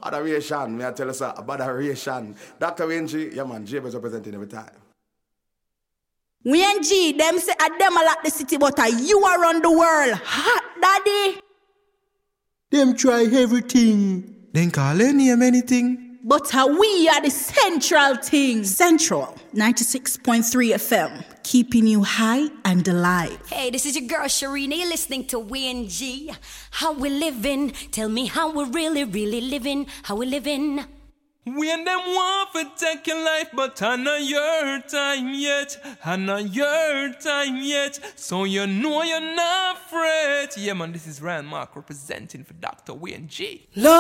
Adoration, may I tell you, sir, about adoration. Dr. Wayne G, yeah man, J was representing every time. Wayne G, them say a them a lot the city, but you around the world. Hot daddy. Them try everything. Then call any name anything. But we are the central thing. Central 96.3 FM, keeping you high and alive. Hey, this is your girl Sharina. You're listening to Wayne G. How we living? Tell me how we really living. How we living? When them want to take your life, but I know your time yet. I know your time yet. So you know you're not afraid. Yeah, man, this is Ryan Mark representing for Dr. Wayne G.